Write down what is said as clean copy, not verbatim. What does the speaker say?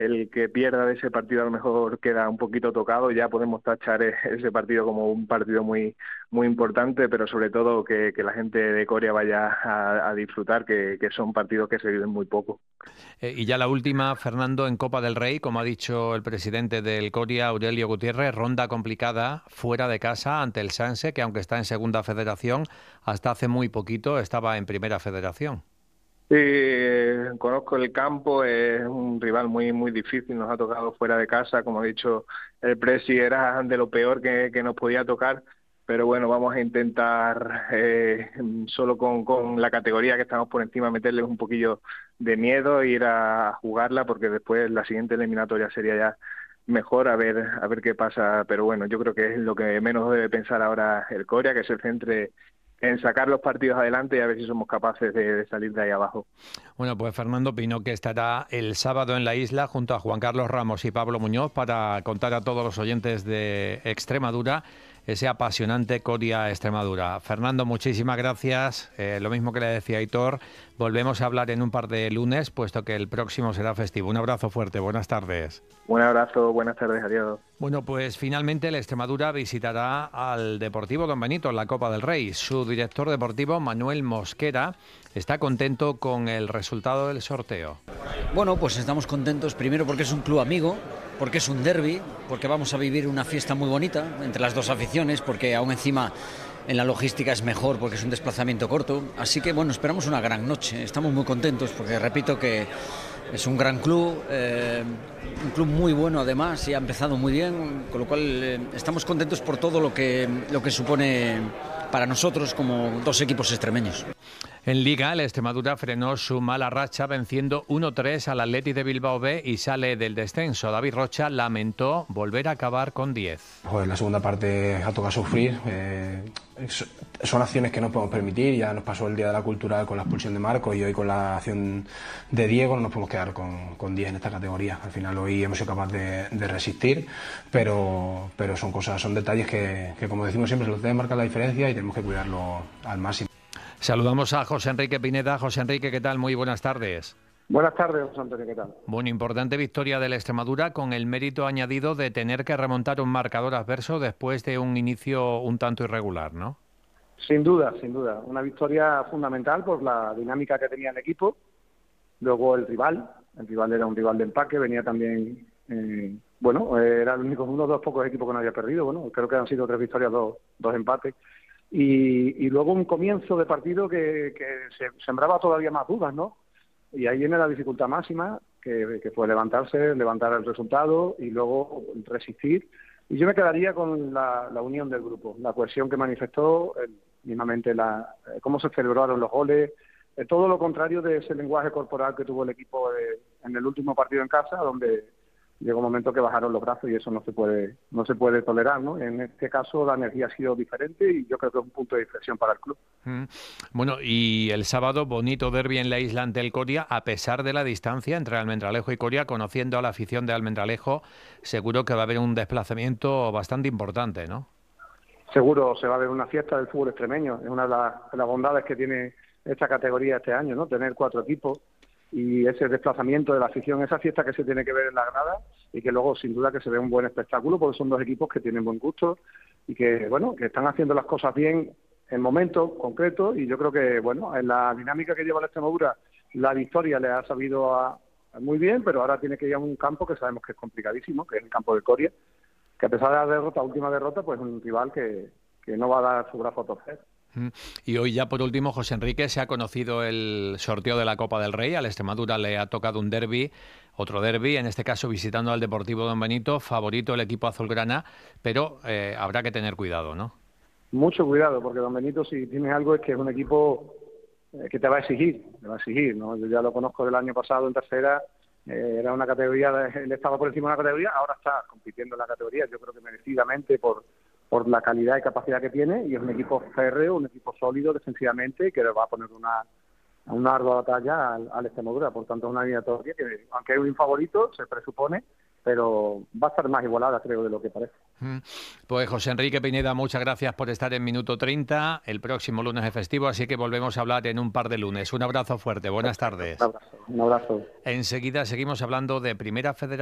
el que pierda de ese partido a lo mejor queda un poquito tocado, ya podemos tachar ese partido como un partido muy importante, pero sobre todo que la gente de Coria vaya a disfrutar, que son partidos que se viven muy poco. Y ya la última, Fernando, en Copa del Rey, como ha dicho el presidente del Coria, Aurelio Gutiérrez, ronda complicada fuera de casa ante el Sanse, que aunque está en segunda federación, hasta hace muy poquito estaba en primera federación. Sí, conozco el campo, es un rival muy difícil, nos ha tocado fuera de casa, como ha dicho el Presi, era de lo peor que nos podía tocar, pero bueno, vamos a intentar solo con la categoría que estamos por encima meterles un poquillo de miedo, ir a jugarla, porque después la siguiente eliminatoria sería ya mejor a ver qué pasa, pero bueno, yo creo que es lo que menos debe pensar ahora el Coria, que se centre en sacar los partidos adelante y a ver si somos capaces de salir de ahí abajo. Bueno, pues Fernando Pino, que estará el sábado en la isla junto a Juan Carlos Ramos y Pablo Muñoz para contar a todos los oyentes de Extremadura ese apasionante Coria Extremadura. Fernando, muchísimas gracias. Lo mismo que le decía Aitor, volvemos a hablar en un par de lunes, puesto que el próximo será festivo. Un abrazo fuerte, buenas tardes. Un abrazo, buenas tardes, adiós. Bueno, pues finalmente el Extremadura visitará al Deportivo Don Benito en la Copa del Rey. Su director deportivo, Manuel Mosquera, está contento con el resultado del sorteo. Bueno, pues estamos contentos primero porque es un club amigo, porque es un derbi, porque vamos a vivir una fiesta muy bonita entre las dos aficiones, porque aún encima en la logística es mejor porque es un desplazamiento corto. Así que bueno, esperamos una gran noche. Estamos muy contentos porque repito que es un gran club, un club muy bueno además y ha empezado muy bien, con lo cual estamos contentos por todo lo que supone para nosotros como dos equipos extremeños. En Liga, el Extremadura frenó su mala racha venciendo 1-3 al Athletic de Bilbao B y sale del descenso. David Rocha lamentó volver a acabar con 10. Joder, la segunda parte ha tocado sufrir. Son acciones que no podemos permitir. Ya nos pasó el día de la cultural con la expulsión de Marco y hoy con la acción de Diego. No nos podemos quedar con 10 en esta categoría. Al final hoy hemos sido capaces de resistir, pero son cosas, son detalles que como decimos siempre, se los debe marcar la diferencia y tenemos que cuidarlo al máximo. Saludamos a José Enrique Pineda. José Enrique, ¿qué tal? Muy buenas tardes. Buenas tardes, José Antonio, ¿qué tal? Bueno, importante victoria del Extremadura con el mérito añadido de tener que remontar un marcador adverso después de un inicio un tanto irregular, ¿no? Sin duda, sin duda. Una victoria fundamental por la dinámica que tenía el equipo. Luego el rival era un rival de empaque, venía también, era el único, uno de los pocos equipos que no había perdido. Bueno, creo que han sido 3 victorias, dos empates. Y luego un comienzo de partido que se sembraba todavía más dudas, ¿no? Y ahí viene la dificultad máxima, que fue levantar el resultado y luego resistir. Y yo me quedaría con la unión del grupo, la cohesión que manifestó, mismamente cómo se celebraron los goles, todo lo contrario de ese lenguaje corporal que tuvo el equipo en el último partido en casa, donde llegó un momento que bajaron los brazos y eso no se puede tolerar, ¿no? En este caso la energía ha sido diferente y yo creo que es un punto de inflexión para el club. Bueno, y el sábado, bonito derbi en la isla ante el Coria, a pesar de la distancia entre Almendralejo y Coria, conociendo a la afición de Almendralejo, seguro que va a haber un desplazamiento bastante importante, ¿no? Seguro se va a ver una fiesta del fútbol extremeño, es una de las bondades que tiene esta categoría este año, ¿no? Tener 4 equipos y ese desplazamiento de la afición, esa fiesta que se tiene que ver en la grada y que luego sin duda que se ve un buen espectáculo porque son 2 equipos que tienen buen gusto y que están haciendo las cosas bien en momentos concretos y yo creo que en la dinámica que lleva la Extremadura la victoria le ha sabido muy bien, pero ahora tiene que ir a un campo que sabemos que es complicadísimo, que es el campo de Coria, que a pesar de la última derrota, pues es un rival que no va a dar su brazo a torcer. Y hoy ya por último, José Enrique, se ha conocido el sorteo de la Copa del Rey. Al Extremadura le ha tocado un derbi, otro derbi, en este caso visitando al Deportivo Don Benito, favorito el equipo azulgrana, pero habrá que tener cuidado, ¿no? Mucho cuidado, porque Don Benito si tiene algo es que es un equipo que te va a exigir, ¿no? Yo ya lo conozco del año pasado en tercera, era una categoría, él estaba por encima de una categoría, ahora está compitiendo en la categoría, yo creo que merecidamente por la calidad y capacidad que tiene, y es un equipo férreo, un equipo sólido defensivamente, que le va a poner una ardua batalla al Extremadura. Por tanto, es una eliminatoria que, aunque es un favorito, se presupone pero va a estar más igualada, creo, de lo que parece. Pues José Enrique Pineda, muchas gracias por estar en Minuto 30. El próximo lunes es festivo, así que volvemos a hablar en un par de lunes. Un abrazo fuerte, buenas tardes. Un abrazo. Enseguida seguimos hablando de Primera Federación.